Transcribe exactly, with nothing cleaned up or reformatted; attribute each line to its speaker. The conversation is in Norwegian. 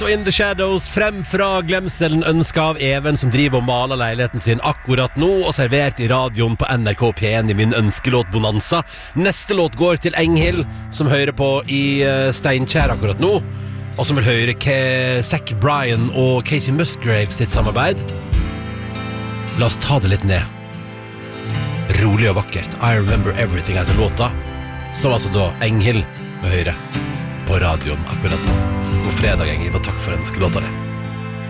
Speaker 1: og In the Shadows, frem fra glemselen, ønsket av Even som driver og maler leiligheten sin akkurat nå, og servert i radioen på N R K P en i min ønskelåt Bonanza. Neste låt går til Enghild, som hører på i Steinkjer akkurat nå, og som vil høre Ke- Zac Bryan og Casey Musgraves sitt samarbeid. La oss ta det litt ned. Rolig og vakkert. I Remember Everything etter låta, som altså da Enghild vil høre på radioen akkurat nå. God fredag, Enghild, og takk for ønskelåta di.